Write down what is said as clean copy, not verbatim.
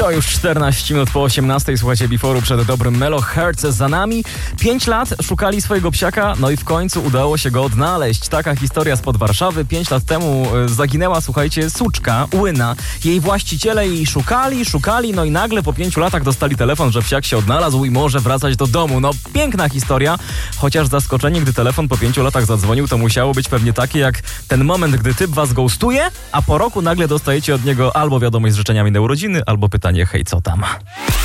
To już 14 minut po 18. Słuchajcie, Before'u przed dobrym Melo Hearts za nami. 5 lat szukali swojego psiaka, no i w końcu udało się go odnaleźć. Taka historia spod Warszawy. 5 lat temu zaginęła, słuchajcie, suczka, Łyna. Jej właściciele jej szukali, no i nagle po 5 latach dostali telefon, że psiak się odnalazł i może wracać do domu. No piękna historia, chociaż zaskoczenie, gdy telefon po 5 latach zadzwonił, to musiało być pewnie takie jak ten moment, gdy typ was ghostuje, a po roku nagle dostajecie od niego albo wiadomość z życzeniami na urodziny, albo pytanie: hej, co tam?